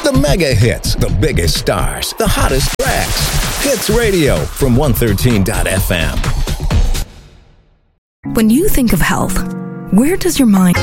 The mega hits, the biggest stars, the hottest tracks. Hits Radio from 113.fm. When you think of health, where does your mind